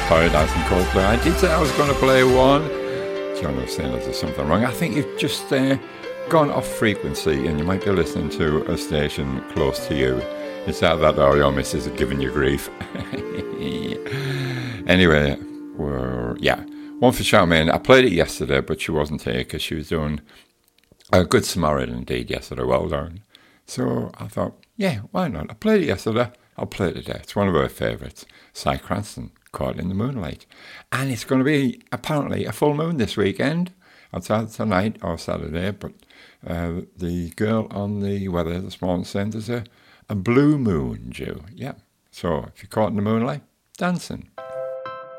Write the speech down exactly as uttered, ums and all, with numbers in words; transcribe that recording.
Paradise and Coldplay. I did say I was going to play one. John was saying there's something wrong. I think you've just uh, gone off frequency and you might be listening to a station close to you. It's out that or your missus is giving you grief. Anyway, we're, yeah. One for Charmaine. I played it yesterday, but she wasn't here because she was doing a good Samaritan indeed yesterday. Well done. So I thought, yeah, why not? I played it yesterday. I'll play it today. It's one of her favourites. Cy Cranston, Caught in the Moonlight. And it's going to be apparently a full moon this weekend. It's either tonight or Saturday, but uh, the girl on the weather this morning saying there's a, a blue moon due. Yeah. So if you're caught in the moonlight, dancing.